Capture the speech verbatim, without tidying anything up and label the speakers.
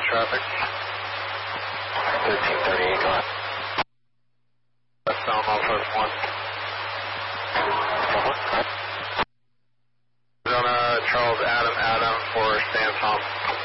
Speaker 1: traffic.
Speaker 2: thirteen thirty-eight, go ahead.
Speaker 1: That's down off of one. Arizona, Charles Adam Adam for Stan Tom.